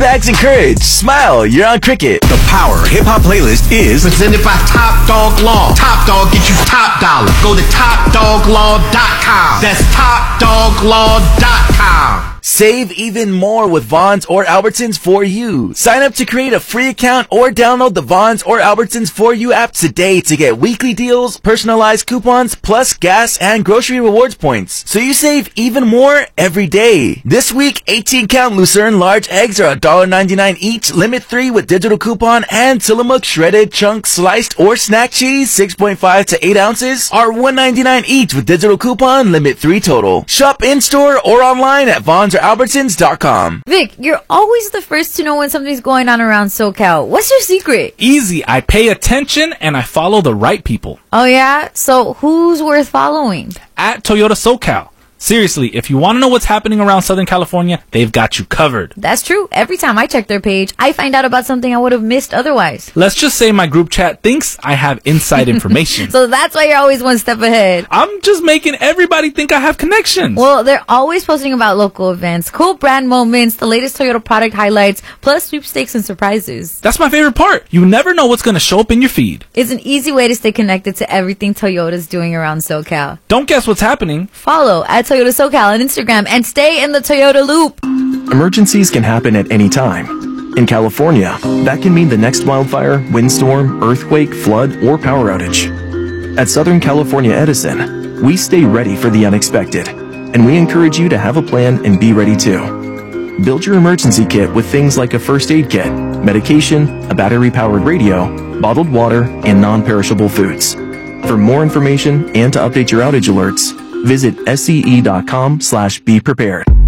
Bags and courage. Smile, you're on Cricket. The Power Hip Hop playlist is presented by Top Dog Law. Top Dog get you top dollar. Go to TopDogLaw.com. That's TopDogLaw.com. Save even more with Vons or Albertsons For You. Sign up to create a free account or download the Vons or Albertsons For You app today to get weekly deals, personalized coupons, plus gas and grocery rewards points. So you save even more every day. This week, 18-count Lucerne large eggs are $1.99 each, limit 3 with digital coupon, and Tillamook shredded, chunk, sliced, or snack cheese, 6.5 to 8 ounces, are $1.99 each with digital coupon, limit 3 total. Shop in-store or online at Vons or Albertsons.com. Vic, you're always the first to know when something's going on around SoCal. What's your secret? Easy. I pay attention and I follow the right people. Oh yeah? So who's worth following? At Toyota SoCal. Seriously, if you want to know what's happening around Southern California, they've got you covered. That's true. Every time I check their page, I find out about something I would have missed otherwise. Let's just say my group chat thinks I have inside information. So that's why you're always one step ahead. I'm just making everybody think I have connections. Well, they're always posting about local events, cool brand moments, the latest Toyota product highlights, plus sweepstakes and surprises. That's my favorite part. You never know what's going to show up in your feed. It's an easy way to stay connected to everything Toyota's doing around SoCal. Don't guess what's happening. Follow at Toyota SoCal on Instagram and stay in the Toyota loop. Emergencies can happen at any time. In California, that can mean the next wildfire, windstorm, earthquake, flood, or power outage. At Southern California Edison, we stay ready for the unexpected, and we encourage you to have a plan and be ready too. Build your emergency kit with things like a first aid kit, medication, a battery-powered radio, bottled water, and non-perishable foods. For more information and to update your outage alerts, visit SCE.com/beprepared.